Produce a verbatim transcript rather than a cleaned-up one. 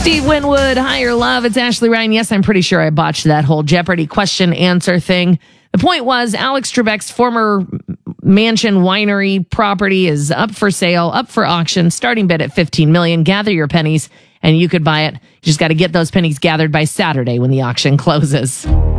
Steve Winwood, Higher Love. It's Ashley Ryan. Yes, I'm pretty sure I botched that whole Jeopardy question answer thing. The point was Alex Trebek's former mansion winery property is up for sale, up for auction, starting bid at fifteen million dollars. Gather your pennies and you could buy it. You just got to get those pennies gathered by Saturday when the auction closes.